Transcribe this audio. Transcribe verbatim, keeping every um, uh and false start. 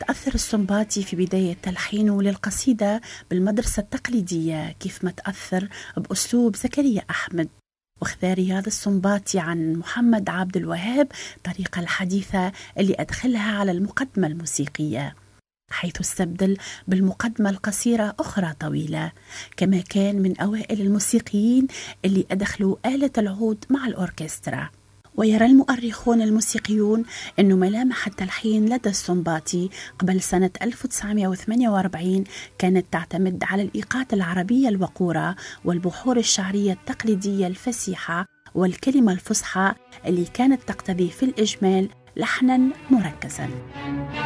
تأثر السنباطي في بداية تلحينه للقصيدة بالمدرسة التقليدية كيف ما تأثر بأسلوب زكريا أحمد، واختار رياض السنباطي عن محمد عبد الوهاب الطريقة الحديثة اللي أدخلها على المقدمة الموسيقية، حيث استبدل بالمقدمة القصيرة أخرى طويلة. كما كان من أوائل الموسيقيين اللي أدخلوا آلة العود مع الأوركسترا. ويرى المؤرخون الموسيقيون أن ملامح التلحين لدى السنباطي قبل سنة ألف وتسعمائة وثمانية وأربعين كانت تعتمد على الإيقاعات العربية الوقورة والبحور الشعرية التقليدية الفسيحة والكلمة الفصحى اللي كانت تقتضي في الإجمال لحنا مركزا.